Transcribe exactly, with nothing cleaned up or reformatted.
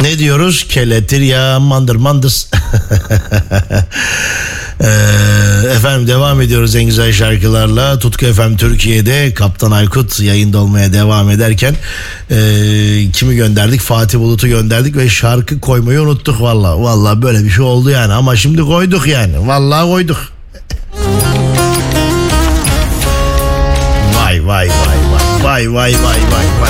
Ne diyoruz? Keletir ya mandır mandır. Ee, efendim devam ediyoruz en güzel şarkılarla. Tutku F M Türkiye'de Kaptan Aykut yayında olmaya devam ederken e, kimi gönderdik? Fatih Bulut'u gönderdik ve şarkı koymayı unuttuk valla. Valla böyle bir şey oldu yani, ama şimdi koyduk yani. Valla koyduk. Vay vay vay vay vay vay vay vay vay.